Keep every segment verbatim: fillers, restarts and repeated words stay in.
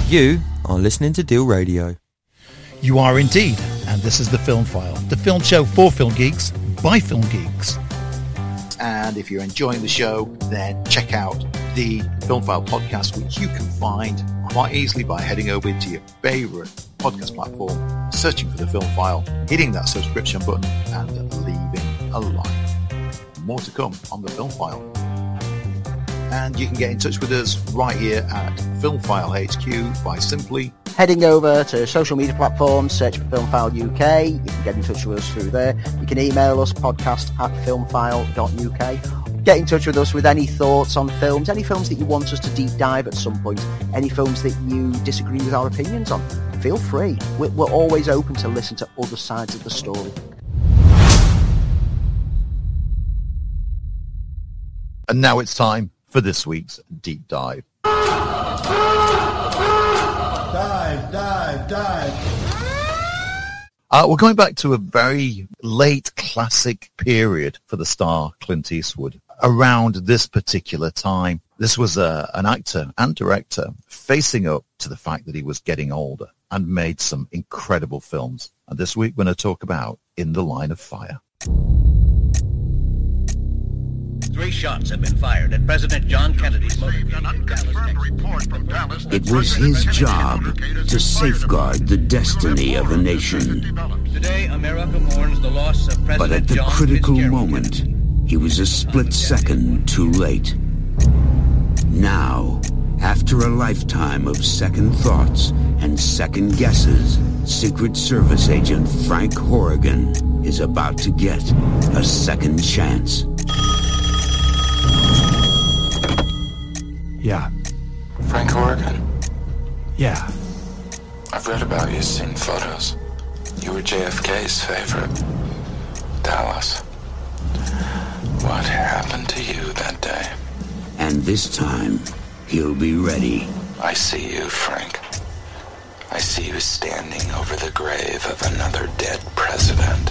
You are listening to Deal Radio. You are indeed, and this is The Film File, the film show for film geeks, by film geeks. And if you're enjoying the show, then check out the Film File podcast, which you can find quite easily by heading over to your favourite podcast platform, searching for The Film File, hitting that subscription button, and leaving a like. More to come on The Film File. And you can get in touch with us right here at Film File H Q by simply heading over to social media platforms, search for Film File U K. You can get in touch with us through there. You can email us, podcast at filmfile dot U K. Get in touch with us with any thoughts on films, any films that you want us to deep dive at some point, any films that you disagree with our opinions on. Feel free. We're, we're always open to listen to other sides of the story. And now it's time for this week's Deep Dive. Dive, dive, dive. Uh, we're going back to a very late classic period for the star Clint Eastwood. Around this particular time, this was a, an actor and director facing up to the fact that he was getting older and made some incredible films. And this week we're going to talk about In the Line of Fire. Three shots have been fired at President John Kennedy's motorcade. It was his job to safeguard the destiny of a nation. Today, America mourns the loss of President But at the John critical Fitzgerald. moment, he was a split second too late. Now, after a lifetime of second thoughts and second guesses, Secret Service agent Frank Horrigan is about to get a second chance. Yeah. Frank Horrigan? Yeah. I've read about you, seen photos. You were J F K's favorite. Dallas. What happened to you that day? And this time, he'll be ready. I see you, Frank. I see you standing over the grave of another dead president.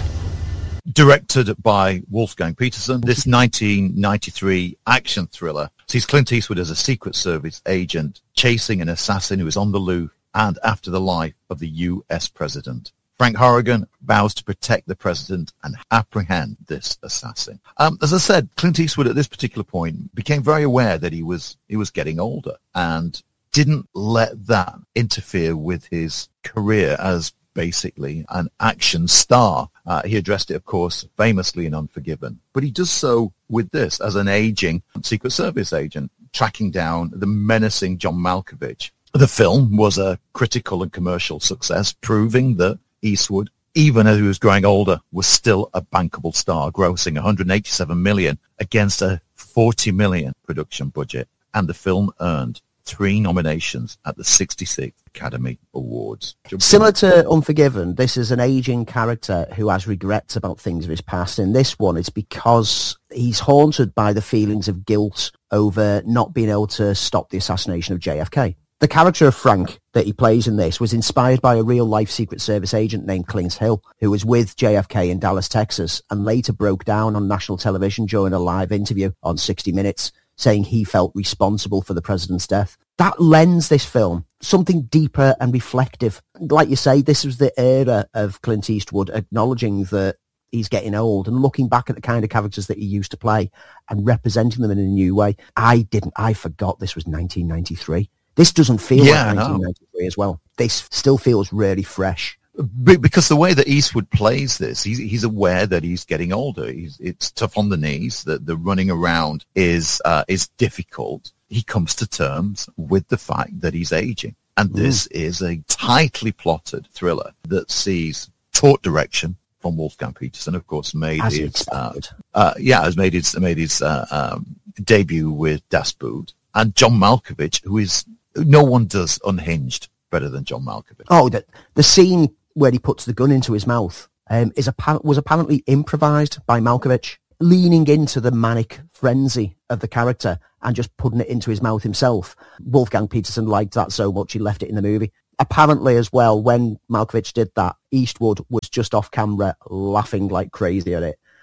Directed by Wolfgang Petersen, this nineteen ninety-three action thriller sees Clint Eastwood as a Secret Service agent chasing an assassin who is on the loose and after the life of the U S president. Frank Horrigan vows to protect the president and apprehend this assassin. Um, as I said, Clint Eastwood at this particular point became very aware that he was he was getting older and didn't let that interfere with his career as basically an action star. Uh, he addressed it, of course, famously in Unforgiven, but he does so with this as an aging Secret Service agent, tracking down the menacing John Malkovich. The film was a critical and commercial success, proving that Eastwood, even as he was growing older, was still a bankable star, grossing one hundred eighty-seven million dollars against a forty million dollars production budget, and the film earned three nominations at the sixty-sixth Academy Awards. Similar to Unforgiven, this is an aging character who has regrets about things of his past. In this one, it's because he's haunted by the feelings of guilt over not being able to stop the assassination of J F K. The character of Frank that he plays in this was inspired by a real-life Secret Service agent named Clint Hill, who was with J F K in Dallas, Texas, and later broke down on national television during a live interview on sixty minutes, saying he felt responsible for the president's death. That lends this film something deeper and reflective. Like you say, this was the era of Clint Eastwood acknowledging that he's getting old and looking back at the kind of characters that he used to play and representing them in a new way. I didn't, I forgot this was nineteen ninety-three. This doesn't feel yeah, like nineteen ninety-three no. as well. This still feels really fresh. Because the way that Eastwood plays this, he's, he's aware that he's getting older. He's, it's tough on the knees. That the running around is uh, is difficult. He comes to terms with the fact that he's aging. And this mm. is a tightly plotted thriller that sees taut direction from Wolfgang Petersen, of course, made As his uh, uh, yeah, has made his made his uh, um, debut with Das Boot, and John Malkovich, who is no one does Unhinged better than John Malkovich. Oh, the the scene where he puts the gun into his mouth um, is a, was apparently improvised by Malkovich, leaning into the manic frenzy of the character and just putting it into his mouth himself. Wolfgang Petersen liked that so much he left it in the movie. Apparently as well, when Malkovich did that, Eastwood was just off camera laughing like crazy at it.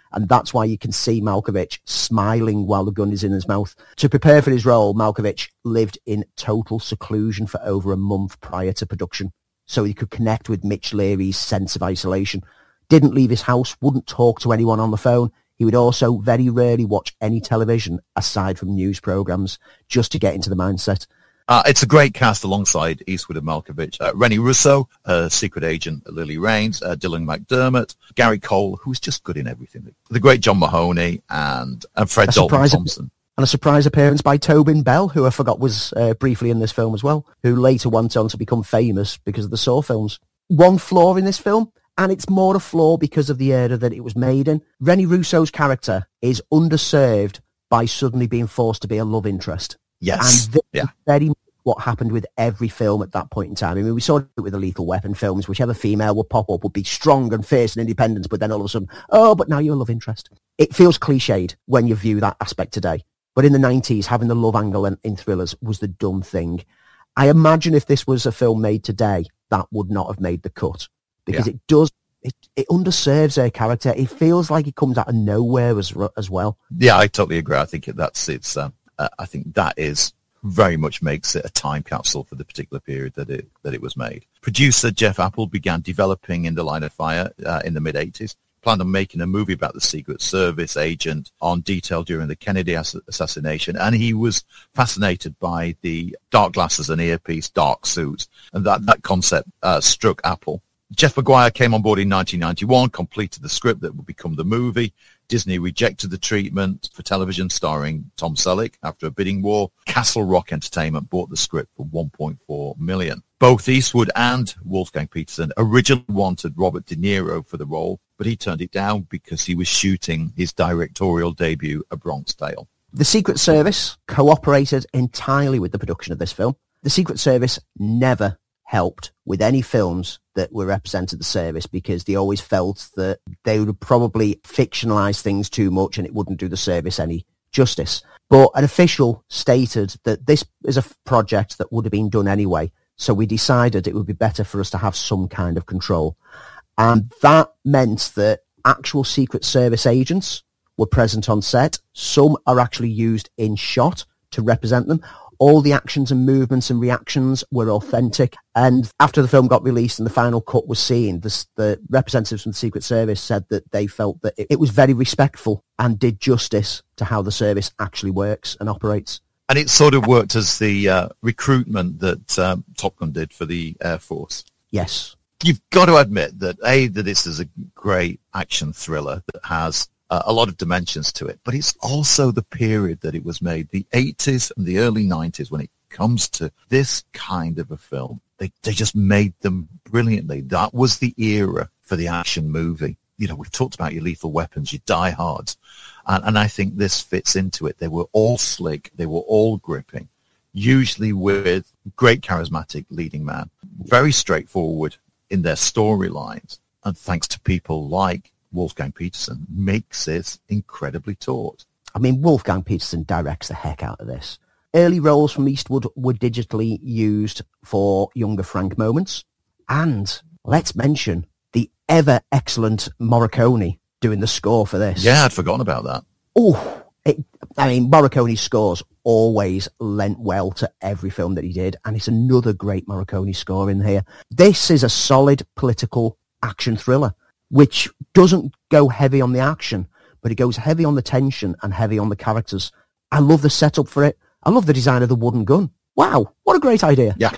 And that's why you can see Malkovich smiling while the gun is in his mouth. To prepare for his role, Malkovich lived in total seclusion for over a month prior to production, so he could connect with Mitch Leary's sense of isolation. Didn't leave his house, wouldn't talk to anyone on the phone. He would also very rarely watch any television aside from news programs, just to get into the mindset. Uh, it's a great cast alongside Eastwood and Malkovich. Uh, Rennie Russo, uh, secret agent Lily Raines, uh, Dylan McDermott, Gary Cole, who's just good in everything. The great John Mahoney, and, and Fred A Dalton surprise- Thompson. And a surprise appearance by Tobin Bell, who I forgot was uh, briefly in this film as well, who later went on to become famous because of the Saw films. One flaw in this film, and it's more a flaw because of the era that it was made in. Rennie Russo's character is underserved by suddenly being forced to be a love interest. Yes. And this yeah. is very much what happened with every film at that point in time. I mean, we saw it with the Lethal Weapon films. Whichever female would pop up would be strong and fierce and independent, but then all of a sudden, oh, but now you're a love interest. It feels cliched when you view that aspect today. But in the nineties, having the love angle in, in thrillers was the dumb thing. I imagine if this was a film made today, that would not have made the cut. Because Yeah. it does, it, it underserves her character. It feels like it comes out of nowhere as as well. Yeah, I totally agree. I think that's it's. Um, uh, I think that is very much makes it a time capsule for the particular period that it that it was made. Producer Jeff Apple began developing In the Line of Fire uh, in the mid eighties. Planned on making a movie about the Secret Service agent on detail during the Kennedy ass- assassination, and he was fascinated by the dark glasses and earpiece, dark suits, and that that concept uh, struck Apple. Jeff McGuire came on board in nineteen ninety-one, completed the script that would become the movie. Disney rejected the treatment for television starring Tom Selleck after a bidding war. Castle Rock Entertainment bought the script for one point four million dollars. Both Eastwood and Wolfgang Petersen originally wanted Robert De Niro for the role, but he turned it down because he was shooting his directorial debut, A Bronx Tale. The Secret Service cooperated entirely with the production of this film. The Secret Service never helped with any films that were represented the service because they always felt that they would probably fictionalize things too much and it wouldn't do the service any justice. But an official stated that this is a project that would have been done anyway, so we decided it would be better for us to have some kind of control. And that meant that actual Secret Service agents were present on set. Some are actually used in shot to represent them. All the actions and movements and reactions were authentic. And after the film got released and the final cut was seen, the, the representatives from the Secret Service said that they felt that it, it was very respectful and did justice to how the service actually works and operates. And it sort of worked as the uh, recruitment that um, Top Gun did for the Air Force. Yes. You've got to admit that, A, that this is a great action thriller that has uh, a lot of dimensions to it, but it's also the period that it was made, the eighties and the early nineties, when it comes to this kind of a film. They, they just made them brilliantly. That was the era for the action movie. You know, we've talked about your Lethal Weapons, your Die Hards, and, and I think this fits into it. They were all slick. They were all gripping, usually with great charismatic leading man, very straightforward in their storylines. And thanks to people like Wolfgang Petersen, makes it incredibly taut. I mean, Wolfgang Petersen directs the heck out of this. Early roles from Eastwood were digitally used for younger Frank moments. And let's mention the ever excellent Morricone doing the score for this. Yeah, I'd forgotten about that. Oh, it, I mean, Morricone's scores always lent well to every film that he did, and it's another great Morricone score in here. This is a solid political action thriller, which doesn't go heavy on the action, but it goes heavy on the tension and heavy on the characters. I love the setup for it. I love the design of the wooden gun. Wow, what a great idea. Yeah.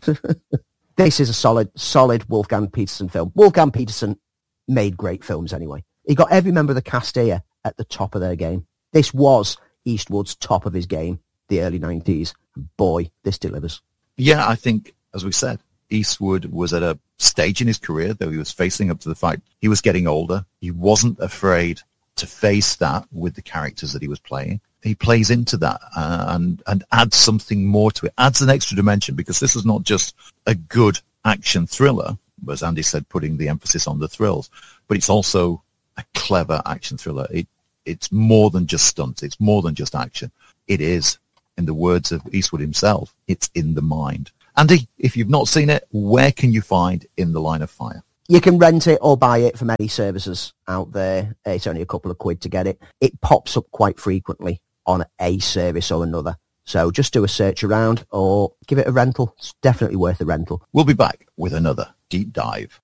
This is a solid, solid Wolfgang Petersen film. Wolfgang Petersen made great films anyway. He got every member of the cast here at the top of their game. This was Eastwood's top of his game, the early nineties. Boy, this delivers. Yeah, I think, as we said, Eastwood was at a stage in his career, though he was facing up to the fact he was getting older. He wasn't afraid to face that with the characters that he was playing. He plays into that uh, and, and adds something more to it, adds an extra dimension, because this is not just a good action thriller, as Andy said, putting the emphasis on the thrills, but it's also a clever action thriller. It It's more than just stunts. It's more than just action. It is, in the words of Eastwood himself, it's in the mind. Andy, if you've not seen it, where can you find In the Line of Fire? You can rent it or buy it from any services out there. It's only a couple of quid to get it. It pops up quite frequently on a service or another. So just do a search around or give it a rental. It's definitely worth a rental. We'll be back with another deep dive.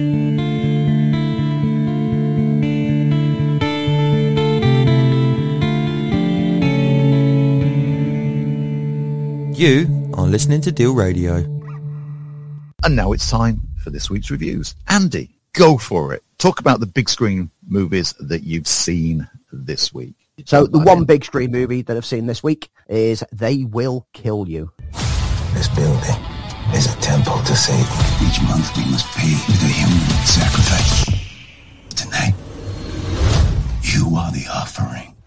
You are listening to Deal Radio. And now it's time for this week's reviews. Andy, go for it. Talk about the big screen movies that you've seen this week. So the one big screen movie that I've seen this week is They Will Kill You. This building is a temple to Satan. Each month we must pay with a human sacrifice. Tonight, you are the offering.